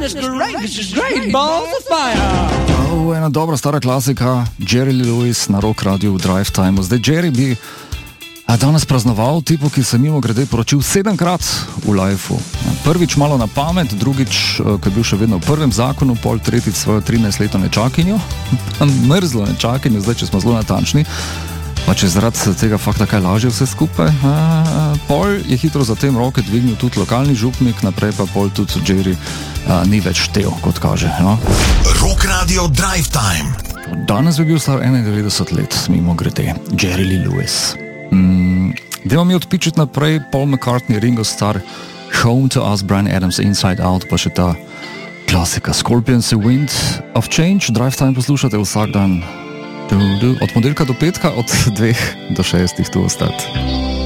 Goodness great, this is great, balls of fire. Ena dobra stara klasika, Jerry Lee Lewis na Rock Radiu v Drive Time. Zdaj Jerry bi danes praznoval tipo, ki se mimo grede poročil 7-krat v lifeu. Prvič malo na pamet, drugič, ko je bil še vedno v prvem zakonu, pol tretjič svojo 13-letno nečakinjo, mrzlo nečakinjo, zdaj če smo zelo natančni, pa če zaradi tega fakta kaj lažje vse skupaj. Pol je hitro zatem roke dvignil tudi lokalni župnik, naprej pa pol tudi Jerry ni več štel, kot kaže. No? Rock Radio Drive Time. Danes bi bil star 91 let, mimo grede, Jerry Lee Lewis. Dajmo mi odpičiti naprej Paul McCartney, Ringo Starr, Home to Us, Bryan Adams, Inside Out, pa še ta klasika Scorpions, Wind of Change. Drive Time poslušate vsak dan. Od ponedeljka do petka, od 2 do 6 tu ostati.